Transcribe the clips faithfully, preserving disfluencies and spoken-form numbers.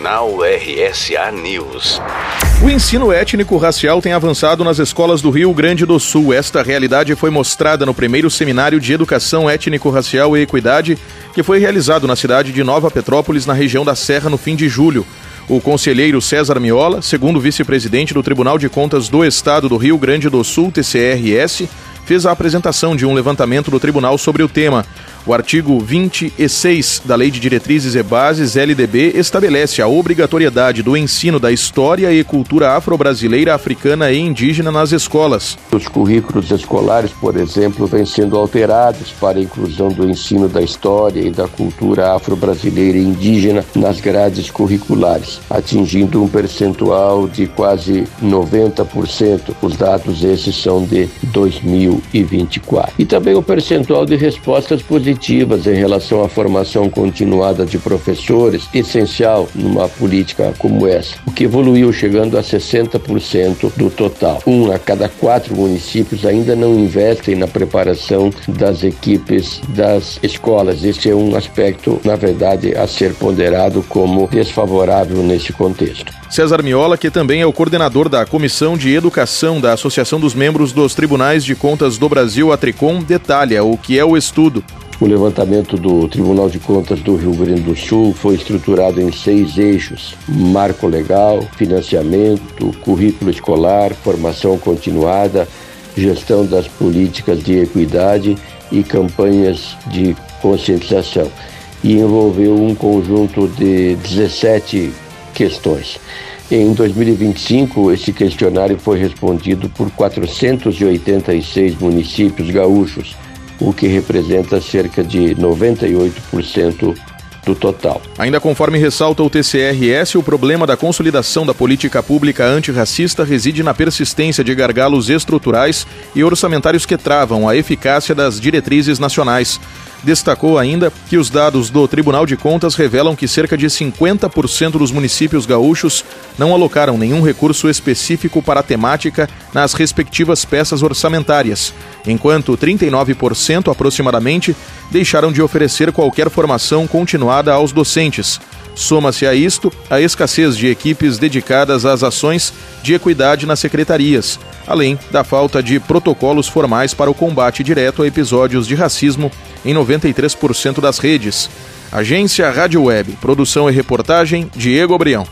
Jornal R S A News. O ensino étnico-racial tem avançado nas escolas do Rio Grande do Sul. Esta realidade foi mostrada no primeiro Seminário de Educação Étnico-Racial e Equidade, que foi realizado na cidade de Nova Petrópolis, na região da Serra, no fim de julho. O conselheiro César Miola, segundo vice-presidente do Tribunal de Contas do Estado do Rio Grande do Sul, T C R S, fez a apresentação de um levantamento do tribunal sobre o tema. O artigo vinte e seis da Lei de Diretrizes e Bases, L D B, estabelece a obrigatoriedade do ensino da história e cultura afro-brasileira, africana e indígena nas escolas. Os currículos escolares, por exemplo, vêm sendo alterados para a inclusão do ensino da história e da cultura afro-brasileira e indígena nas grades curriculares, atingindo um percentual de quase noventa por cento. Os dados esses são de dois mil e vinte e quatro. E também o percentual de respostas positivas em relação à formação continuada de professores, essencial numa política como essa, o que evoluiu chegando a sessenta por cento do total. Um a cada quatro municípios ainda não investem na preparação das equipes das escolas. Este é um aspecto, na verdade, a ser ponderado como desfavorável nesse contexto. César Miola, que também é o coordenador da Comissão de Educação da Associação dos Membros dos Tribunais de Contas do Brasil, a TRICOM, detalha o que é o estudo. O levantamento do Tribunal de Contas do Rio Grande do Sul foi estruturado em seis eixos: marco legal, financiamento, currículo escolar, formação continuada, gestão das políticas de equidade e campanhas de conscientização. E envolveu um conjunto de dezessete questões. Em dois mil e vinte e cinco, esse questionário foi respondido por quatrocentos e oitenta e seis municípios gaúchos, o que representa cerca de noventa e oito por cento do total. Ainda conforme ressalta o T C R S, o problema da consolidação da política pública antirracista reside na persistência de gargalos estruturais e orçamentários que travam a eficácia das diretrizes nacionais. Destacou ainda que os dados do Tribunal de Contas revelam que cerca de cinquenta por cento dos municípios gaúchos não alocaram nenhum recurso específico para a temática nas respectivas peças orçamentárias, enquanto trinta e nove por cento aproximadamente deixaram de oferecer qualquer formação continuada aos docentes. Soma-se a isto a escassez de equipes dedicadas às ações de equidade nas secretarias, além da falta de protocolos formais para o combate direto a episódios de racismo em noventa e três por cento das redes. Agência Rádio Web, produção e reportagem, Diego Abrião.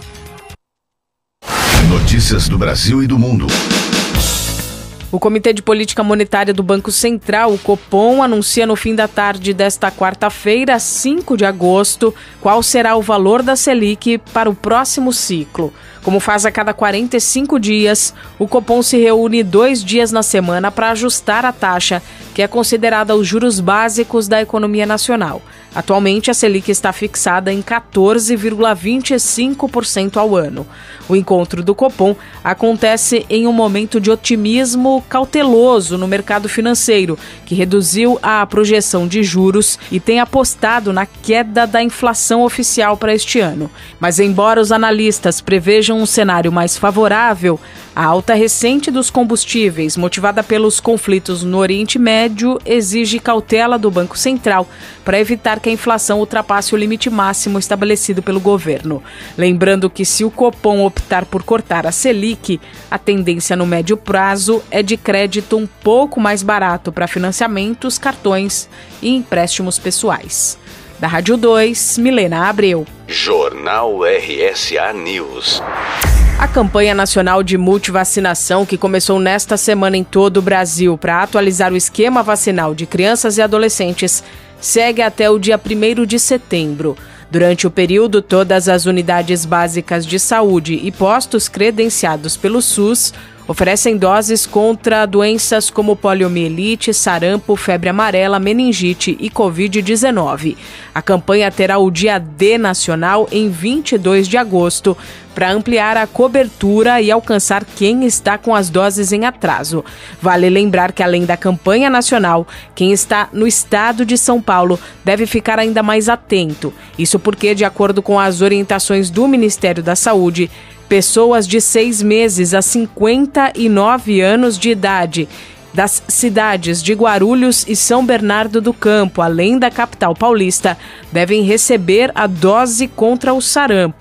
Notícias do Brasil e do mundo. O Comitê de Política Monetária do Banco Central, o Copom, anuncia no fim da tarde desta quarta-feira, cinco de agosto, qual será o valor da Selic para o próximo ciclo. Como faz a cada quarenta e cinco dias, o Copom se reúne dois dias na semana para ajustar a taxa, que é considerada os juros básicos da economia nacional. Atualmente, a Selic está fixada em quatorze vírgula vinte e cinco por cento ao ano. O encontro do Copom acontece em um momento de otimismo cauteloso no mercado financeiro, que reduziu a projeção de juros e tem apostado na queda da inflação oficial para este ano. Mas, embora os analistas prevejam um cenário mais favorável, a alta recente dos combustíveis, motivada pelos conflitos no Oriente Médio, exige cautela do Banco Central para evitar que a inflação ultrapasse o limite máximo estabelecido pelo governo. Lembrando que, se o Copom optar por cortar a Selic, a tendência no médio prazo é de crédito um pouco mais barato para financiamentos, cartões e empréstimos pessoais. Da Rádio dois, Milena Abreu. Jornal R S A News. A campanha nacional de multivacinação, que começou nesta semana em todo o Brasil para atualizar o esquema vacinal de crianças e adolescentes, segue até o dia primeiro de setembro. Durante o período, todas as unidades básicas de saúde e postos credenciados pelo SUS oferecem doses contra doenças como poliomielite, sarampo, febre amarela, meningite e covid dezenove. A campanha terá o dia D nacional em vinte e dois de agosto para ampliar a cobertura e alcançar quem está com as doses em atraso. Vale lembrar que, além da campanha nacional, quem está no estado de São Paulo deve ficar ainda mais atento. Isso porque, de acordo com as orientações do Ministério da Saúde, pessoas de seis meses a cinquenta e nove anos de idade das cidades de Guarulhos e São Bernardo do Campo, além da capital paulista, devem receber a dose contra o sarampo.